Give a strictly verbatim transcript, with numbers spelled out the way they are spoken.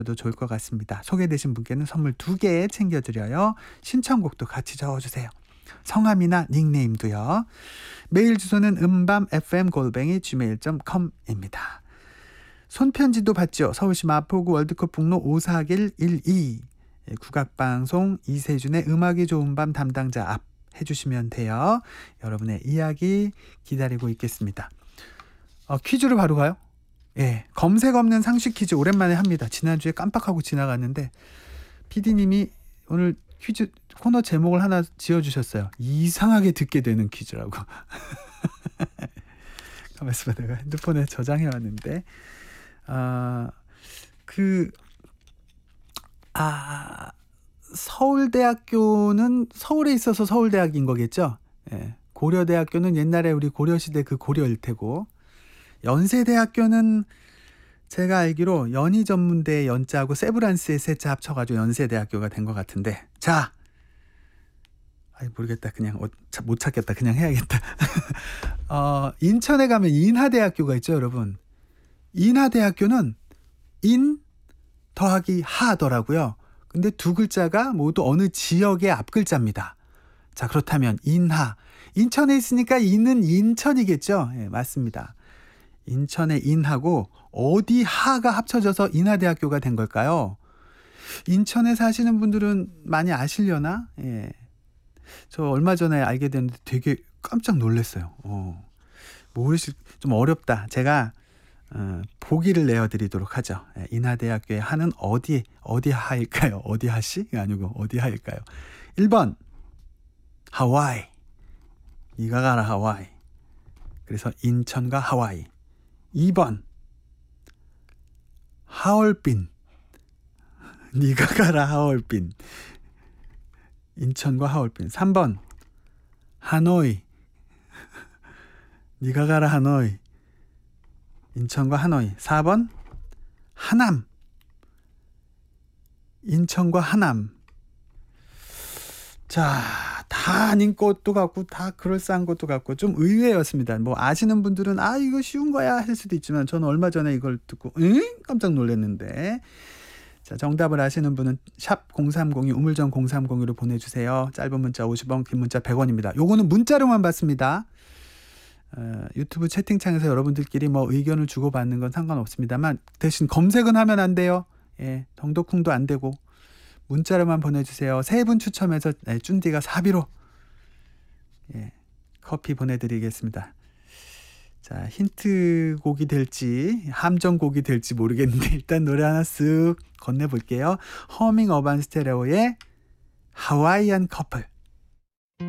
도 좋을 것 같습니다. 소개되신 분께는 선물 두 개 챙겨드려요. 신청곡도 같이 적어주세요. 성함이나 닉네임도요. 메일 주소는 음밤 에프엠 골뱅이 지메일 닷 컴입니다. 손편지도 받죠. 서울시 마포구 월드컵 북로 오사일일이 국악방송 이세준의 음악이 좋은 밤 담당자 앞 해주시면 돼요. 여러분의 이야기 기다리고 있겠습니다. 어, 퀴즈로 바로 가요? 예, 검색 없는 상식 퀴즈 오랜만에 합니다. 지난주에 깜빡하고 지나갔는데 피디님이 오늘 퀴즈 코너 제목을 하나 지어주셨어요. 이상하게 듣게 되는 퀴즈라고. 가만있어 봐, 내가 핸드폰에 저장해왔는데 아, 그 아, 서울대학교는 서울에 있어서 서울대학인 거겠죠? 예, 고려대학교는 옛날에 우리 고려시대 그 고려일 테고, 연세대학교는 제가 알기로 연희전문대의 연자하고 세브란스의 세자 합쳐가지고 연세대학교가 된 것 같은데, 자, 아이 모르겠다, 그냥 어, 못 찾겠다, 그냥 해야겠다. 어, 인천에 가면 인하대학교가 있죠, 여러분. 인하대학교는 인 더하기 하더라고요. 근데 두 글자가 모두 어느 지역의 앞글자입니다. 자, 그렇다면 인하, 인천에 있으니까 인은 인천이겠죠. 예, 맞습니다. 인천의 인하고 어디 하가 합쳐져서 인하대학교가 된 걸까요? 인천에 사시는 분들은 많이 아시려나? 예. 저 얼마 전에 알게 됐는데 되게 깜짝 놀랐어요. 어. 모르실, 좀 어렵다. 제가 어, 보기를 내어드리도록 하죠. 예, 인하대학교의 하는 어디 어디 하일까요? 어디 하시? 아니고 어디 하일까요? 일 번 하와이. 니가 가라 하와이. 그래서 인천과 하와이. 이 번 하얼빈. 니가 가라 하얼빈. 인천과 하얼빈. 삼 번 하노이. 니가 가라 하노이. 인천과 하노이. 사 번 하남. 인천과 하남. 자, 다 아닌 것도 같고 다 그럴싸한 것도 같고 좀 의외였습니다. 뭐 아시는 분들은 아 이거 쉬운 거야 할 수도 있지만 저는 얼마 전에 이걸 듣고 응? 깜짝 놀랐는데. 자, 정답을 아시는 분은 샵 공삼공이 우물정 공삼공이로 보내주세요. 짧은 문자 오십 원, 긴 문자 백 원입니다. 요거는 문자로만 받습니다. 어, 유튜브 채팅창에서 여러분들끼리 뭐 의견을 주고받는 건 상관없습니다만 대신 검색은 하면 안 돼요. 예, 덩덕쿵도 안 되고 문자로만 보내주세요. 세 분 추첨해서 네, 쭌디가 사비로 예, 커피 보내드리겠습니다. 자, 힌트곡이 될지 함정곡이 될지 모르겠는데 일단 노래 하나 쓱 건네볼게요. 허밍 어반 스테레오의 하와이안 커플.